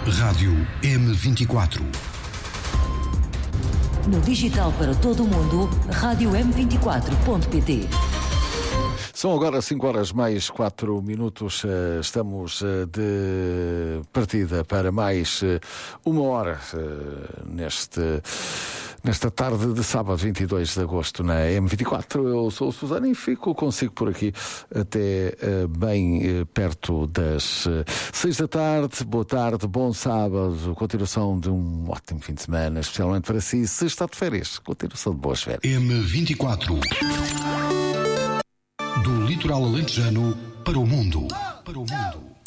Rádio M24. No digital para todo o mundo, rádio m24.pt. São agora 5 horas mais 4 minutos. Estamos de partida para mais uma hora nesta tarde de sábado 22 de agosto na M24. Eu sou o Susana e fico consigo por aqui até bem perto das 6 da tarde. Boa tarde, bom sábado, continuação de um ótimo fim de semana, especialmente para si, se está de férias, continuação de boas férias. M24. Do litoral alentejano para o mundo.